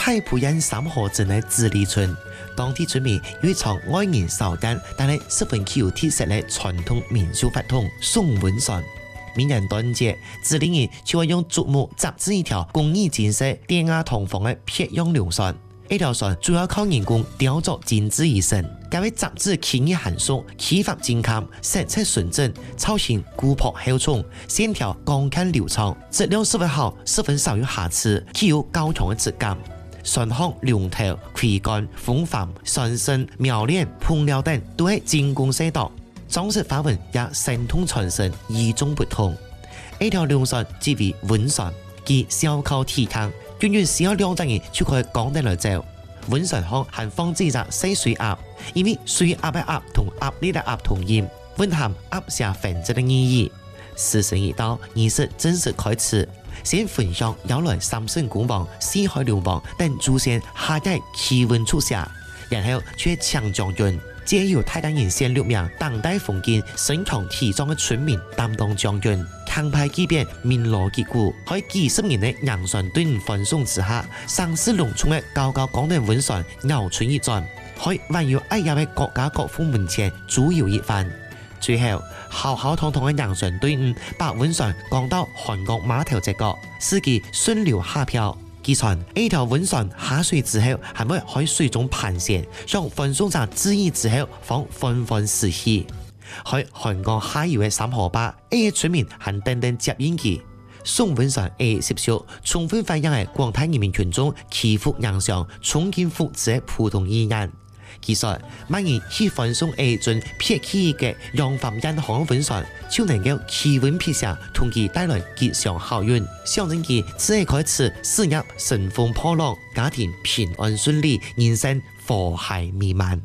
太浦县三河镇的紫里村，当地村民有一场外形少见，但係十分具有特色的傳統民俗活動送瘟神。每年端午節，紫里人就會用竹木紮製一條工藝精細、典雅堂皇的漂洋流船。呢條船主要靠人工雕琢精緻而成，介為雜誌輕易含縮，ขี法精湛，色彩純正，造型古樸厚重，線條剛看流暢，質量十分好，十分少有瑕疵，具有高強的質感。船殼、龍頭、桅杆、風帆、船身、苗鏈、噴料等都係精工細導，裝飾花紋也神通傳神，與眾不同。呢條龍船即為瘟船，其小靠體康。遠遠只要2隻人就可以講得來走。瘟船上還放置隻細水鴨，因為水鴨的鴨同鴨裏的鴨同音，蘊含鴨下繁殖的意義。時辰一到，儀式正式開始。先焚香邀來三聖公王、四海龍王等祖先下界祈溫出下，然後卻搶將軍，藉由太大人先6名當代封建身強體壯的村民擔當將軍。強派機變，鳴鑼擊鼓，喺幾十年的洋船隊伍歡送之下，聲勢隆重的高高廣大瘟船繞村一轉，喺萬有愛亞的國家國父門前主遊一番。最後，浩浩蕩蕩的洋船隊伍把瘟船趕到韓國碼頭這個，使其順流下漂。據傳，呢條瘟船下水之後，還會喺水中盤旋，向歡送者致意之後，方紛紛逝去。喺韓國下游嘅三河壩，呢村民還等等接應佢。送瘟船嘅習俗，充分反映係廣大人民群眾祈福迎上、崇敬福祉嘅普通意願。其實，萬人去歡送呢尊撇起嘅揚帆引航瘟船，就能夠祈瘟辟邪，同其帶來吉祥好運，象徵其自係開始事業順風破浪，家庭平安順利，人生和諧美滿。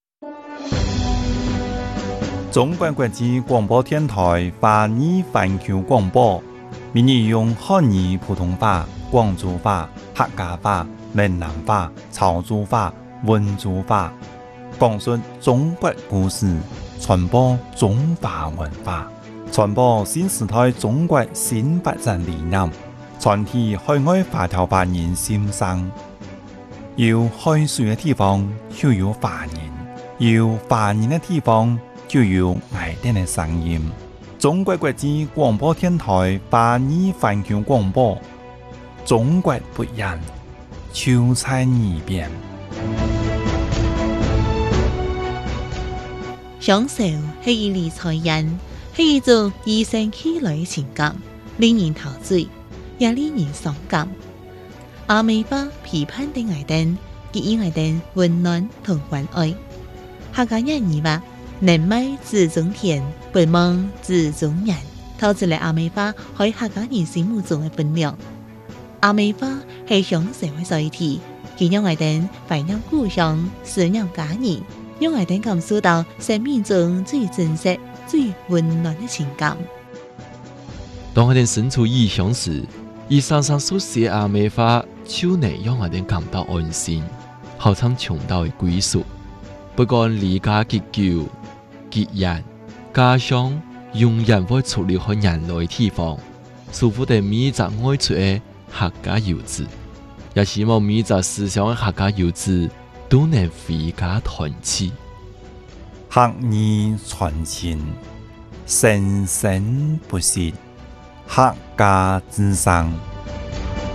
中國國際廣播電台華語環球廣播，每日用漢語普通話、廣州話、客家話、閩南話、潮州話、溫州話，講述中國故事，傳播中華文化，傳播新時代中國新發展理念，傳遞海外華僑華人心聲。有海水嘅地方就有華人，有華人嘅地方就有愛哋嘅聲音。中國國際廣播電台華語環球廣播，中國不一樣，就在耳邊。 享受係一理財人，係一種與生俱來嘅情感，令人陶醉，也令人傷感。阿美花批判的愛燈，給予愛燈溫暖同關愛。客家人語話：能賣子中田，不忘子中人。透出嚟阿美花喺客家人心目中嘅分量。阿美花係享受嘅載體，佢讓愛燈懷念故鄉，思念家人。讓愛燈感受到生命中最真實、最溫暖的情感。 當愛燈身處異鄉時，以常常書寫阿美花，就能讓愛燈感到安心，好像尋到嘅歸屬。不管離家幾久、幾遠，家鄉永遠會出離開人類地方，祝福的每一個愛出嘅客家遊子，也希望每一個思鄉嘅客家遊子都能回家團聚， 客語傳情，生生不息，客家之聲。